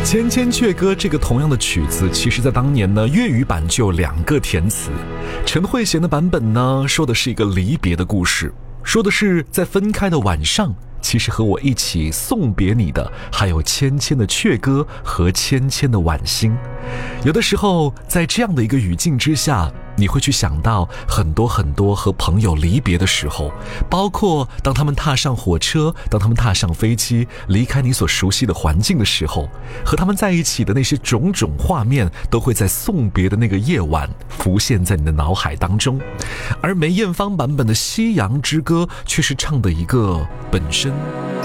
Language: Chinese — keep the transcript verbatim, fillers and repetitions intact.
千千阙歌这个同样的曲子，其实在当年呢，粤语版就有两个填词。陈慧娴的版本呢，说的是一个离别的故事，说的是在分开的晚上，其实和我一起送别你的还有千千的阙歌和千千的惋惜。有的时候在这样的一个语境之下，你会去想到很多很多和朋友离别的时候，包括当他们踏上火车，当他们踏上飞机，离开你所熟悉的环境的时候，和他们在一起的那些种种画面，都会在送别的那个夜晚浮现在你的脑海当中。而梅艳芳版本的《夕阳之歌》却是唱的一个本身